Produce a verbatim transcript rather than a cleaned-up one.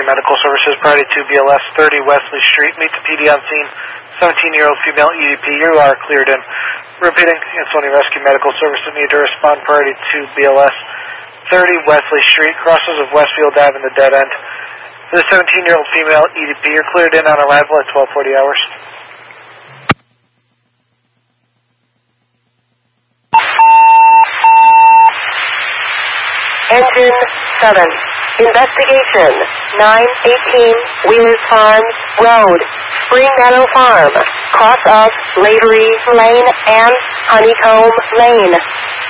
Rescue Medical Services, priority two B L S, thirty Wesley Street. Meet the P D on scene, seventeen-year-old female E D P. You are cleared in. Repeating, Ansonia Rescue Medical Services need to respond, priority two B L S, thirty Wesley Street, crosses of Westfield Ave in the dead end. For the seventeen-year-old female E D P, you're cleared in on arrival at twelve forty hours. Engine seven. Investigation nine eighteen Wheelers Farms Road, Spring Meadow Farm, cross of Lavery Lane and Honeycomb Lane.